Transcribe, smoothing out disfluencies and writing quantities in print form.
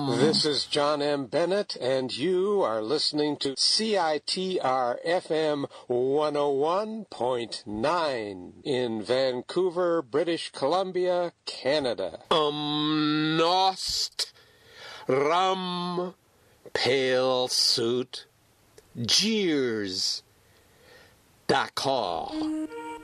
This is John M. Bennett, and you are listening to CITR FM 101.9 in Vancouver, British Columbia, Canada. Nost, Rum, Pale Suit, Jeers, D'accord.